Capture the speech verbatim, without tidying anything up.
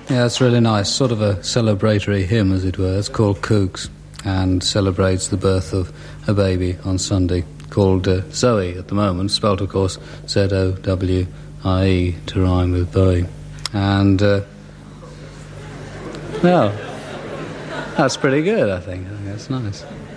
Yeah, it's really nice. Sort of a celebratory hymn, as it were. It's called Kooks and celebrates the birth of a baby on Sunday called uh, Zoe at the moment, spelt, of course, Z O W I E, to rhyme with Bowie. And, uh, well, that's pretty good, I think. I think that's nice.